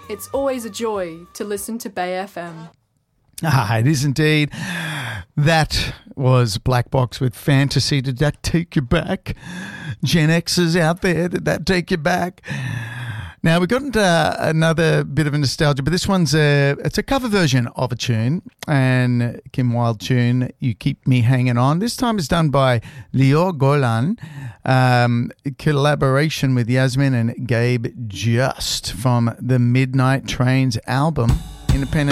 It's always a joy to listen to Bay FM. Ah, it is indeed. That was Black Box with Fantasy. Did that take you back? Gen Xers out there, did that take you back? Now, we've got another bit of a nostalgia, but this one's it's a cover version of a tune, and Kim Wilde tune, You Keep Me Hanging On. This time it's done by Lior Golan, collaboration with Yasmin and Gabe Just from the Midnight Trains album, independent